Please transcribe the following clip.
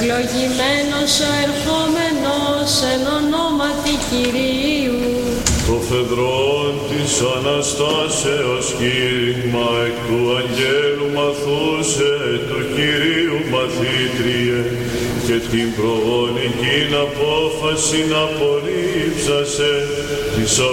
Ευλογημένος ο ερχόμενος εν ονόματι Κυρίου. Το φεδρόν της Αναστάσεως κήρυγμα εκ του Αγγέλου μαθούσε του Κυρίου μαθήτριε και την προγονικήν απόφαση να απορρίψασε της